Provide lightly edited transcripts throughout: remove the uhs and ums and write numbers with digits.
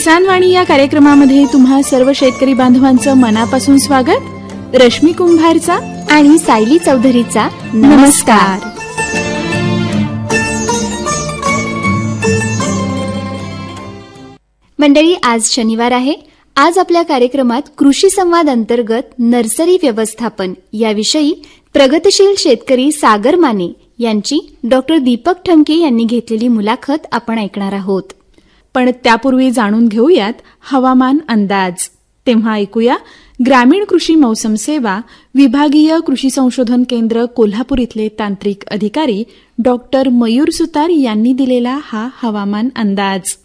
किसान वाणी या कार्यक्रमामध्ये तुम्हा सर्व शेतकरी बांधवांचं मनापासून स्वागत। रश्मी कुंभारचा आणि सायली चौधरीचा नमस्कार। मंडळी, आज शनिवार आहे। आज आपल्या कार्यक्रमात कृषी संवाद अंतर्गत नर्सरी व्यवस्थापन याविषयी प्रगतशील शेतकरी सागर माने यांची डॉक्टर दीपक ठमके यांनी घेतलेली मुलाखत आपण ऐकणार आहोत। पण त्यापूर्वी जाणून घेऊयात हवामान अंदाज। तेव्हा ऐकूया ग्रामीण कृषी मौसम सेवा विभागीय कृषी संशोधन केंद्र कोल्हापूर इथले तांत्रिक अधिकारी डॉक्टर मयूर सुतार यांनी दिलेला हा हवामान अंदाज।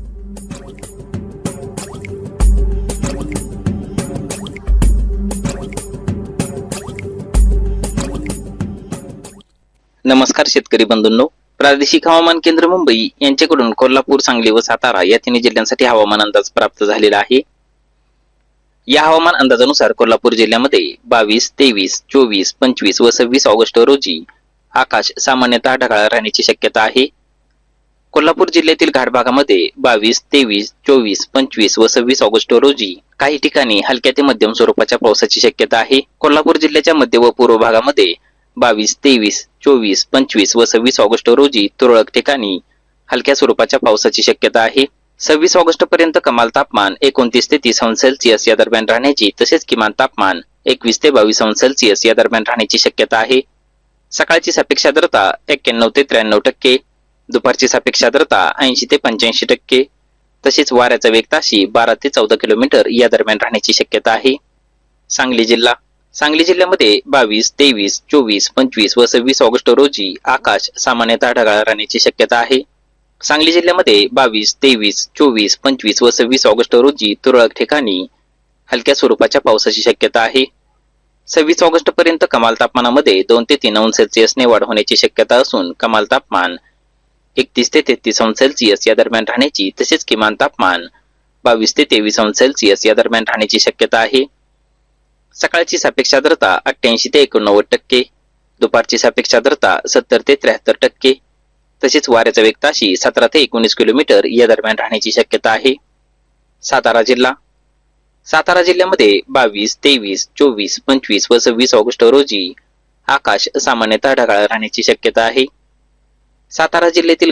नमस्कार शेतकरी बंधूंनो, प्रादेशिक हवामान केंद्र मुंबई यांच्याकडून कोल्हापूर, सांगली व सातारा या तिन्ही जिल्ह्यांसाठी हवामान अंदाज प्राप्त झालेला आहे। या हवामान अंदाजानुसार कोल्हापूर जिल्ह्यामध्ये 22, 23, 24, 25 व 26 ऑगस्ट रोजी आकाश सामान्यतः ढगाळ राहण्याची शक्यता आहे। कोल्हापूर जिल्ह्यातील घाट भागामध्ये 22, 23, 24, 25 व 26 ऑगस्ट रोजी काही ठिकाणी हलक्या ते मध्यम स्वरूपाच्या पावसाची शक्यता आहे। कोल्हापूर जिल्ह्याच्या मध्य व पूर्व भागामध्ये 22, 23, 24, 25 व 26 ऑगस्ट रोजी तुरळक ठिकाणी हलक्या स्वरूपाच्या पावसाची शक्यता आहे। 26 ऑगस्ट पर्यंत कमाल तापमान 29 ते 30 अंश सेल्सिअस या दरम्यान राहण्याची तसेच किमान तापमान 21 ते 22 अंश सेल्सिअस या दरम्यान राहण्याची शक्यता आहे। सकाळची सापेक्ष आर्द्रता 91 ते 93%, दुपारची सापेक्ष आर्द्रता 80 ते 85%, तसेच वाऱ्याचा वेग ताशी 12 ते 14 किलोमीटर या दरम्यान राहण्याची शक्यता आहे। सांगली जिल्हा सांगली जिल्ह्यामध्ये 22, 23, 24, 25 व 26 ऑगस्ट रोजी आकाश सामान्यतः ढगाळ राहण्याची शक्यता आहे। सांगली जिल्ह्यामध्ये 22, 23, 24, 25 व 26 ऑगस्ट रोजी तुरळक ठिकाणी हलक्या स्वरूपाच्या पावसाची शक्यता आहे। 26 ऑगस्ट पर्यंत कमाल तापमानामध्ये 2 ते 3 अंश सेल्सिअसने वाढ होण्याची शक्यता असून कमाल तापमान 31 ते 33 अंश सेल्सिअस या दरम्यान राहण्याची तसेच किमान तापमान 22 ते 23 अंश सेल्सिअस या दरम्यान राहण्याची शक्यता आहे। सकाळची सापेक्ष आर्द्रता 88 ते 89%, दुपारची सापेक्ष आर्द्रता 70 ते 73%, तसेच वाऱ्याचा वेग ताशी 17 ते 19 किलोमीटर या दरम्यान राहण्याची शक्यता आहे। सातारा जिल्हा सातारा जिल्ह्यामध्ये 22, 23, 24, 25 व 26 ऑगस्ट रोजी आकाश सामान्यतः ढगाळ राहण्याची शक्यता आहे। सातारा जिल्ह्यातील